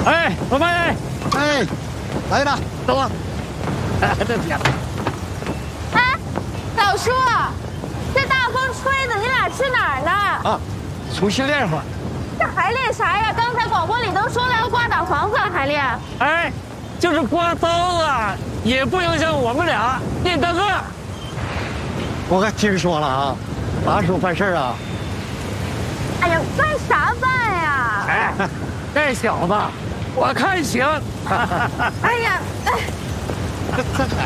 哎，老妹， 哎，来了， 走吧。这天， 哎，老叔，这大风吹的，你俩去哪儿呢？ 啊，出去练会儿。 这还练啥呀？刚才广播里都说了要刮倒房子，还练？ 哎，就是刮刀子，也不影响我们俩练大个。 我可听说了啊，大叔办事啊。 哎呀，办啥办呀？ 哎，这小子，我看行。 哎呀，哎。